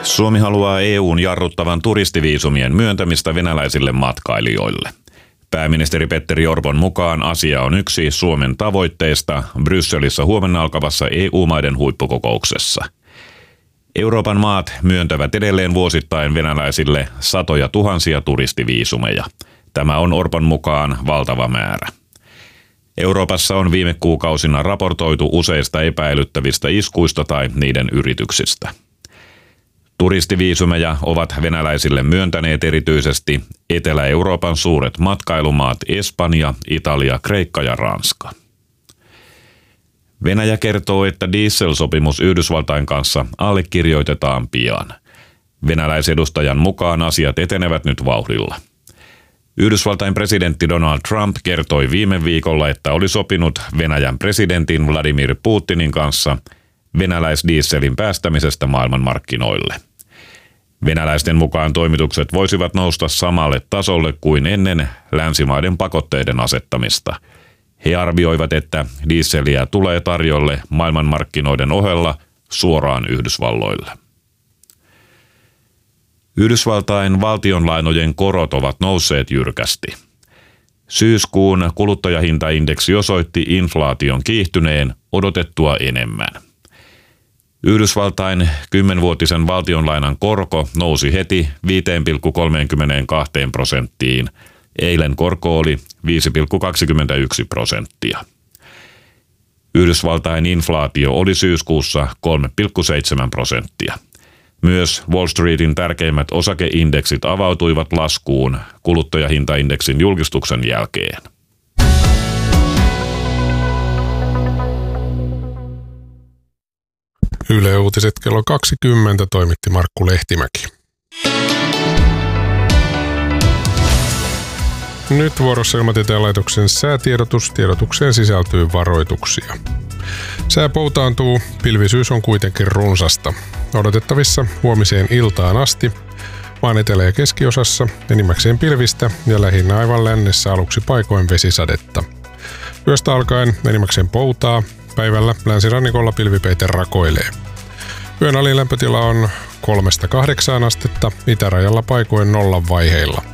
Suomi haluaa EU:n jarruttavan turistiviisumien myöntämistä venäläisille matkailijoille. Pääministeri Petteri Orpon mukaan asia on yksi Suomen tavoitteista Brysselissä huomenna alkavassa EU-maiden huippukokouksessa. Euroopan maat myöntävät edelleen vuosittain venäläisille satoja tuhansia turistiviisumeja. Tämä on Orpon mukaan valtava määrä. Euroopassa on viime kuukausina raportoitu useista epäilyttävistä iskuista tai niiden yrityksistä. Turistiviisumeja ovat venäläisille myöntäneet erityisesti Etelä-Euroopan suuret matkailumaat Espanja, Italia, Kreikka ja Ranska. Venäjä kertoo, että dieselsopimus Yhdysvaltain kanssa allekirjoitetaan pian. Venäläisedustajan mukaan asiat etenevät nyt vauhdilla. Yhdysvaltain presidentti Donald Trump kertoi viime viikolla, että oli sopinut Venäjän presidentin Vladimir Putinin kanssa venäläisdieselin päästämisestä maailmanmarkkinoille. Venäläisten mukaan toimitukset voisivat nousta samalle tasolle kuin ennen länsimaiden pakotteiden asettamista. He arvioivat, että dieseliä tulee tarjolle maailmanmarkkinoiden ohella suoraan Yhdysvalloille. Yhdysvaltain valtionlainojen korot ovat nousseet jyrkästi. Syyskuun kuluttajahintaindeksi osoitti inflaation kiihtyneen odotettua enemmän. Yhdysvaltain 10-vuotisen valtionlainan korko nousi heti 5,32%. Eilen korko oli 5,21%. Yhdysvaltain inflaatio oli syyskuussa 3,7%. Myös Wall Streetin tärkeimmät osakeindeksit avautuivat laskuun kuluttajahintaindeksin julkistuksen jälkeen. Yle Uutiset kello 20 toimitti Markku Lehtimäki. Nyt vuorossa Ilmatieteen laitoksen säätiedotus. Tiedotukseen sisältyy varoituksia. Sää poutaantuu, pilvisyys on kuitenkin runsasta. Odotettavissa huomiseen iltaan asti. Maan etelä- ja keskiosassa enimmäkseen pilvistä ja lähinnä aivan lännessä aluksi paikoin vesisadetta. Yöstä alkaen enimmäkseen poutaa. Päivällä länsirannikolla pilvipeite rakoilee. Yön alilämpötila on 3-8 astetta, itärajalla paikoin nollan vaiheilla.